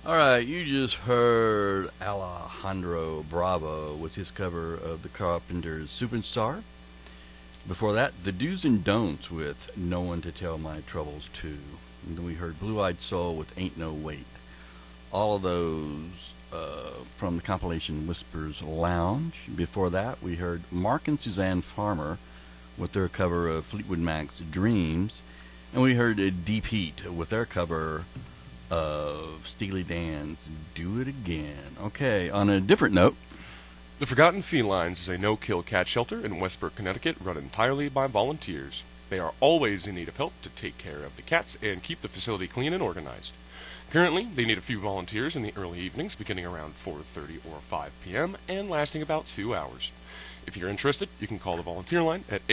All right, you just heard Alejandro Bravo with his cover of the Carpenters' Superstar. Before that, the Do's and Don'ts with No One to Tell My Troubles To. And then we heard Blue Eyed Soul with Ain't No Wait. All of those from the compilation Whispers Lounge. Before that, we heard Mark and Suzanne Farmer with their cover of Fleetwood Mac's Dreams. And we heard Deep Heat with their cover of Steely Dan's Do It Again. Okay, on a different note, The Forgotten Felines is a no-kill cat shelter in Westbrook, Connecticut, run entirely by volunteers. They are always in need of help to take care of the cats and keep the facility clean and organized. Currently, they need a few volunteers in the early evenings, beginning around 4:30 or 5 p.m. and lasting about 2 hours. If you're interested, you can call the volunteer line at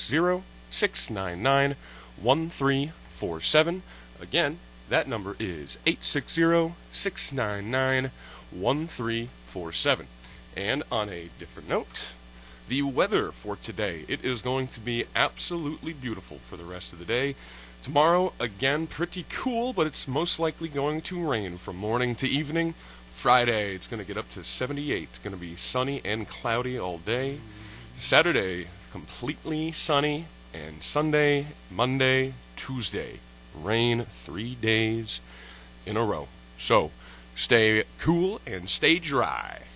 860-699-1347. Again, that number is 860-699-1347. And on a different note, the weather for today, it is going to be absolutely beautiful for the rest of the day. Tomorrow, again, pretty cool, but it's most likely going to rain from morning to evening. Friday, it's going to get up to 78. It's going to be sunny and cloudy all day. Saturday, completely sunny. And Sunday, Monday, Tuesday, rain 3 days in a row. So, stay cool and stay dry.